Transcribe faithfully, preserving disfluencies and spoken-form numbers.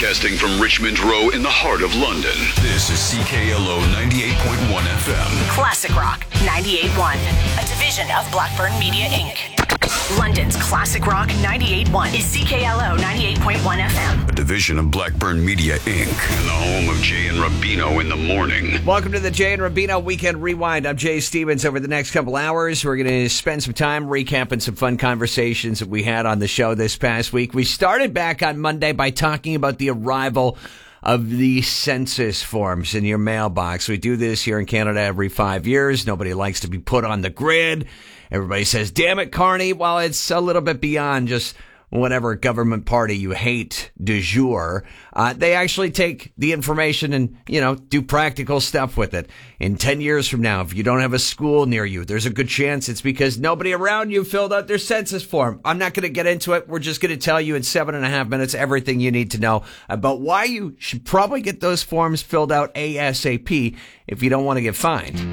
Broadcasting from Richmond Row in the heart of London. This is C K L O ninety-eight point one F M. Classic Rock ninety-eight point one, a division of Blackburn Media Incorporated. London's Classic Rock ninety-eight point one is C K L O ninety-eight point one F M. A division of Blackburn Media Incorporated. And the home of Jay and Rubino in the morning. Welcome to the Jay and Rubino Weekend Rewind. I'm Jay Stevens. Over the next couple hours, we're going to spend some time recapping some fun conversations that we had on the show this past week. We started back on Monday by talking about the arrival of the census forms in your mailbox. We do this here in Canada every five years. Nobody likes to be put on the grid. Everybody says, damn it, Carney. Well, it's a little bit beyond just whatever government party you hate du jour. Uh, they actually take the information and, you know, do practical stuff with it. In ten years from now, if you don't have a school near you, there's a good chance it's because nobody around you filled out their census form. I'm not going to get into it. We're just going to tell you in seven and a half minutes everything you need to know about why you should probably get those forms filled out ASAP if you don't want to get fined.